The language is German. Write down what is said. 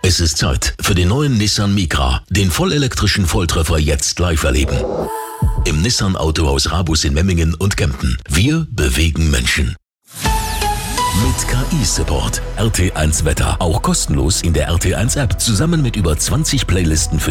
Es ist Zeit für den neuen Nissan Micra. Den vollelektrischen Volltreffer jetzt live erleben. Im Nissan Autohaus Rabus in Memmingen und Kempten. Wir bewegen Menschen. Mit KI-Support. RT1 Wetter. Auch kostenlos in der RT1 App. Zusammen mit über 20 Playlisten für